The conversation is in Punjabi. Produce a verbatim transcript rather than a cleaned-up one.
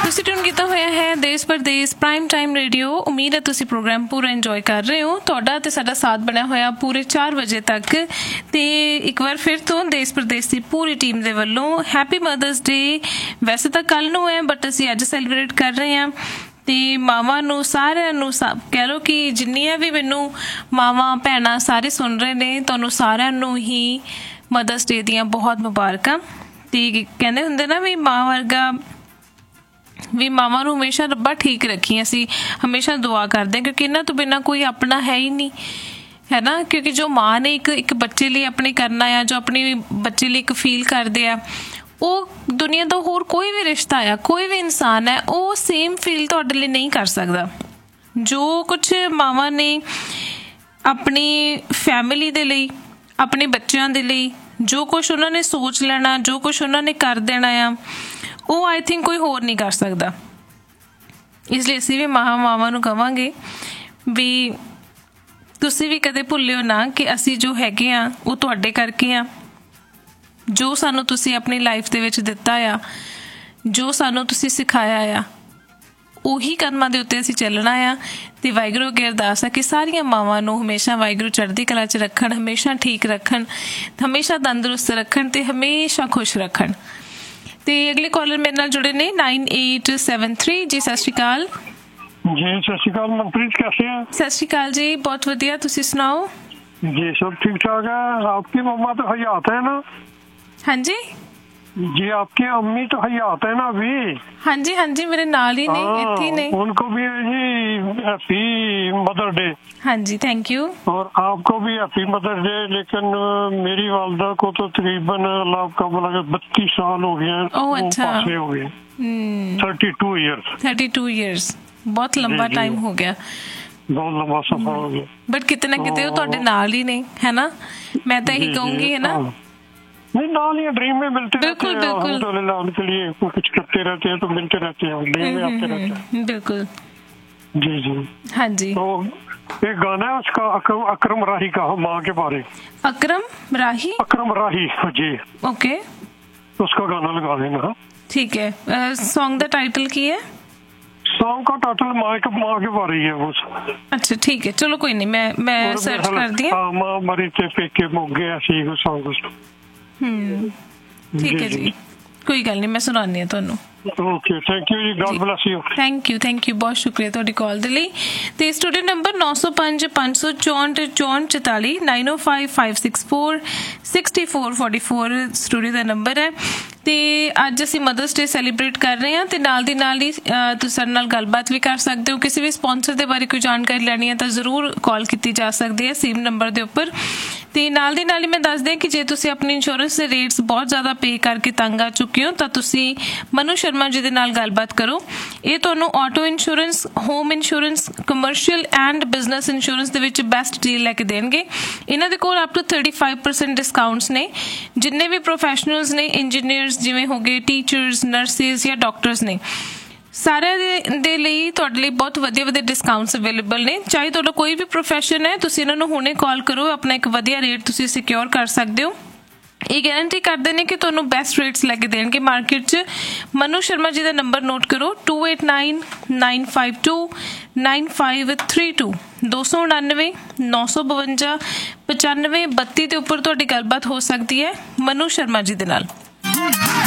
ਤੁਸੀਂ ਟਿਊਨ ਕੀਤਾ ਹੋਇਆ ਹੈ ਦੇਸ਼ ਪਰਦੇਸ ਪ੍ਰਾਈਮ ਟਾਈਮ ਰੇਡੀਓ। ਉਮੀਦ ਹੈ ਤੁਸੀਂ ਪ੍ਰੋਗਰਾਮ ਪੂਰਾ ਇੰਜੋਏ ਕਰ ਰਹੇ ਹੋ। ਤੁਹਾਡਾ ਤੇ ਸਾਡਾ ਸਾਥ ਬਣਿਆ ਹੋਇਆ ਪੂਰੇ ਚਾਰ ਵਜੇ ਤੱਕ। ਤੇ ਇੱਕ ਵਾਰ ਫਿਰ ਤੋਂ ਦੇਸ਼ ਪਰਦੇਸ ਦੀ ਪੂਰੀ ਟੀਮ ਦੇ ਵੱਲੋਂ ਹੈਪੀ ਮਦਰਸ ਡੇ। ਵੈਸੇ ਤਾਂ ਕੱਲ੍ਹ ਨੂੰ ਹੈ ਬਟ ਅਸੀਂ ਅੱਜ ਸੈਲੀਬ੍ਰੇਟ ਕਰ ਰਹੇ ਹਾਂ। ਤੇ ਮਾਵਾਂ ਨੂੰ ਸਾਰਿਆਂ ਨੂੰ ਕਹਿ ਲਓ ਕਿ ਜਿੰਨੀਆਂ ਵੀ ਮੈਨੂੰ ਮਾਵਾਂ ਭੈਣਾਂ ਸਾਰੇ ਸੁਣ ਰਹੇ ਨੇ, ਤੁਹਾਨੂੰ ਸਾਰਿਆਂ ਨੂੰ ਹੀ ਮਦਰਸ ਡੇ ਦੀਆਂ ਬਹੁਤ ਮੁਬਾਰਕਾਂ। ਤੇ ਕਹਿੰਦੇ ਹੁੰਦੇ ਨਾ ਵੀ ਮਾਂ ਵਰਗਾ ਵੀ ਮਾਵਾਂ ਨੂੰ ਹਮੇਸ਼ਾ ਰੱਬਾ ਠੀਕ ਰੱਖੀ। ਅਸੀਂ ਹਮੇਸ਼ਾ ਦੁਆ ਕਰਦੇ ਹਾਂ ਕਿਉਂਕਿ ਇਹਨਾਂ ਤੋਂ ਬਿਨਾਂ ਕੋਈ ਆਪਣਾ ਹੈ ਹੀ ਨਹੀਂ, ਹੈ ਨਾ। ਕਿਉਂਕਿ ਜੋ ਮਾਂ ਨੇ ਇੱਕ ਇੱਕ ਬੱਚੇ ਲਈ ਆਪਣੀ ਕਰਨਾ ਆ, ਜੋ ਆਪਣੀ ਬੱਚੇ ਲਈ ਇੱਕ ਫੀਲ ਕਰਦੇ ਆ, ਉਹ ਦੁਨੀਆ ਦਾ ਹੋਰ ਕੋਈ ਵੀ ਰਿਸ਼ਤਾ ਆ, ਕੋਈ ਵੀ ਇਨਸਾਨ ਹੈ, ਉਹ ਸੇਮ ਫੀਲ ਤੁਹਾਡੇ ਲਈ ਨਹੀਂ ਕਰ ਸਕਦਾ। ਜੋ ਕੁਛ ਮਾਵਾਂ ਨੇ ਆਪਣੀ ਫੈਮਿਲੀ ਦੇ ਲਈ, ਆਪਣੇ ਬੱਚਿਆਂ ਦੇ ਲਈ ਜੋ ਕੁਛ ਉਹਨਾਂ ਨੇ ਸੋਚ ਲੈਣਾ, ਜੋ ਕੁਛ ਉਹਨਾਂ ਨੇ ਕਰ ਦੇਣਾ ਆ, ਉਹ ਆਈ ਥਿੰਕ ਕੋਈ ਹੋਰ ਨਹੀਂ ਕਰ ਸਕਦਾ। ਇਸ ਲਈ ਅਸੀਂ ਵੀ ਮਾਂ ਮਾਵਾਂ ਨੂੰ ਕਹਾਂਗੇ ਵੀ ਤੁਸੀਂ ਵੀ ਕਦੇ ਭੁੱਲਿਓ ਨਾ ਕਿ ਅਸੀਂ ਜੋ ਹੈਗੇ ਆ ਉਹ ਤੁਹਾਡੇ ਕਰਕੇ ਆ। ਜੋ ਸਾਨੂੰ ਤੁਸੀਂ ਆਪਣੀ ਲਾਈਫ ਦੇ ਵਿੱਚ ਦਿੱਤਾ ਆ, ਜੋ ਸਾਨੂੰ ਤੁਸੀਂ ਸਿਖਾਇਆ ਆ, ਉਹੀ ਕਦਮਾਂ ਦੇ ਉੱਤੇ ਅਸੀਂ ਚੱਲਣਾ ਆ। ਤੇ ਵਾਹਿਗੁਰੂ ਅੱਗੇ ਅਰਦਾਸ ਆ ਕਿ ਸਾਰੀਆਂ ਮਾਵਾਂ ਨੂੰ ਹਮੇਸ਼ਾ ਵਾਹਿਗੁਰੂ ਚੜ੍ਹਦੀ ਕਲਾ 'ਚ ਰੱਖਣ, ਹਮੇਸ਼ਾ ਠੀਕ ਰੱਖਣ, ਹਮੇਸ਼ਾ ਤੰਦਰੁਸਤ ਰੱਖਣ ਤੇ ਹਮੇਸ਼ਾ ਖੁਸ਼ ਰੱਖਣ। ਤੇ ਅਗਲੇ ਕਾਲਰ ਮੇਰੇ ਨਾਲ ਜੁੜੇ ਨੇ ਨਾइन एट सेवन थ्री। ਜੀ ਸਤਿ ਸ਼੍ਰੀ ਅਕਾਲ। जी सत श्रीकाल मनप्रीत, कैसे हैं? सत श्रीकाल जी, बहुत वधिया, तुसी सुनाओ? जी सब ठीक ठाक है। आपकी मम्मा तो हयात है ना? हाँ जी जी, आपकी अम्मी तो हयात है ना अभी? हाँ जी हाँ जी, मेरे नाल ही ने, इत्थे ही ने। उनको भी जी हैप्पी मदर डे। हाँ जी, थैंक यू। और आपको भी हैप्पी मदर डे। लेकिन मेरी वालदा को तो तकरीबन अल्लाह का बोला बत्तीस साल हो गए हैं। ओह अच्छा, हो गए thirty two years. Thirty two years बहुत लंबा टाइम हो गया, बहुत लंबा सफर हो गया। बट कितने ना कितने ਤੁਹਾਡੇ ਨਾਲ ही ने, है ना। मैं तो यही कहूंगी, है ना। नहीं, नाल ही ड्रीम में मिलते बिल्कुल रहते हैं, बिल्कुल अल्हम्दुलिल्लाह उनके लिए कुछ करते रहते हैं तो मिलते रहते हैं, ड्रीम में आते रहते हैं। बिल्कुल जी जी हाँ जी। तो एक गाना है उसका अकरम, अकरम राही का, माँ के बारे। अकरम राही? अकरम राही जी, ओके, उसका गाना लगा देना। ठीक है। सॉन्ग दा टाइटल की है? सॉन्ग का टाइटल माँ के माँ के बारे ही है वो। अच्छा ठीक है, चलो कोई नहीं, मैं मैं सर्च कर दी। हाँ, माँ मरी थे पेके मोगे, ऐसे ही सॉन्ग। हम्म ठीक है जी, कोई गल नहीं, मैं सुनानी है तुहानू। Okay, thank you ji, God bless you. Thank you thank you, बहुत शुक्रिया ਤੁਹਾਡੀ ਕਾਲ ਦੇ ਲਈ। ਤੇ ਸਟੂਡੀਓ ਨੰਬਰ नौ सौ पाँच पाँच सौ चौंठ चौंठ चौताली नाइन ओ five five six four sixty four forty four studio ਦਾ ਨੰਬਰ ਹੈ। ਤੇ ਅੱਜ ਅਸੀਂ ਮਦਰਸ ਡੇ ਸੈਲੀਬ੍ਰੇਟ ਕਰ ਰਹੇ ਹਾਂ ਤੇ ਨਾਲ ਦੀ ਨਾਲ ਹੀ ਤੁਸੀਂ ਸਾਡੇ ਨਾਲ ਗੱਲਬਾਤ ਵੀ ਕਰ ਸਕਦੇ ਹੋ। ਕਿਸੇ ਵੀ ਸਪਾਂਸਰ ਦੇ ਬਾਰੇ ਕੋਈ ਜਾਣਕਾਰੀ ਲੈਣੀ ਹੈ ਤਾਂ ਜ਼ਰੂਰ ਕਾਲ ਕੀਤੀ ਜਾ ਸਕਦੀ ਹੈ ਸੇਮ ਨੰਬਰ ਦੇ ਉੱਪਰ। ਤੇ ਨਾਲ ਦੀ ਨਾਲ ਹੀ ਮੈਂ ਦੱਸ ਦਿਆਂ ਕਿ ਜੇ ਤੁਸੀਂ ਆਪਣੀ ਇੰਸ਼ੋਰੈਂਸ ਦੇ ਰੇਟਸ ਬਹੁਤ ਜ਼ਿਆਦਾ ਪੇ ਕਰਕੇ ਤੰਗ ਆ ਚੁੱਕੇ ਹੋ ਤਾਂ ਤੁਸੀਂ ਮਨੂ ਸ਼ਰਮਾ ਜੀ ਦੇ ਨਾਲ ਗੱਲਬਾਤ ਕਰੋ। ਇਹ ਤੁਹਾਨੂੰ auto insurance, home insurance, commercial and business insurance ਦੇ ਵਿੱਚ ਬੈਸਟ ਡੀਲ ਲੈ ਕੇ ਦੇਣਗੇ। ਇਹਨਾਂ ਦੇ ਕੋਲ up two thirty five percent discounts ਨੇ। ਜਿੰਨੇ ਵੀ ਪ੍ਰੋਫੈਸ਼ਨਲਸ ਨੇ, ਇੰਜੀਨੀਅਰਸ ਜਿਵੇਂ ਹੋ ਗਏ, ਟੀਚਰਸ, ਨਰਸਿਸ ਜਾਂ ਡਾਕਟਰਸ ਨੇ, ਸਾਰਿਆਂ ਦੇ ਦੇ ਲਈ ਤੁਹਾਡੇ ਲਈ ਬਹੁਤ ਵਧੀਆ ਵਧੀਆ ਡਿਸਕਾਊਂਟਸ ਅਵੇਲੇਬਲ ਨੇ। ਚਾਹੇ ਤੁਹਾਡਾ ਕੋਈ ਵੀ ਪ੍ਰੋਫੈਸ਼ਨ ਹੈ, ਤੁਸੀਂ ਇਹਨਾਂ ਨੂੰ ਹੁਣੇ ਕਾਲ ਕਰੋ, ਆਪਣਾ ਇੱਕ ਵਧੀਆ ਰੇਟ ਤੁਸੀਂ ਸਿਕਿਉਰ ਕਰ ਸਕਦੇ ਹੋ। ਇਹ ਗਾਰੰਟੀ ਕਰਦੇ ਨੇ ਕਿ ਤੁਹਾਨੂੰ ਬੈਸਟ ਰੇਟਸ ਲੈ ਕੇ ਦੇਣਗੇ ਮਾਰਕੀਟ 'ਚ। ਮਨੂ ਸ਼ਰਮਾ ਜੀ ਦਾ ਨੰਬਰ ਨੋਟ ਕਰੋ, to eight nine nine five to nine five three two. ਦੋ ਸੌ ਉਣਾਨਵੇਂ ਨੌ ਸੌ ਬਵੰਜਾ ਪਚਾਨਵੇਂ ਬੱਤੀ ਦੇ ਉੱਪਰ ਤੁਹਾਡੀ ਗੱਲਬਾਤ ਹੋ ਸਕਦੀ ਹੈ ਮਨੂ ਸ਼ਰਮਾ ਜੀ ਦੇ ਨਾਲ।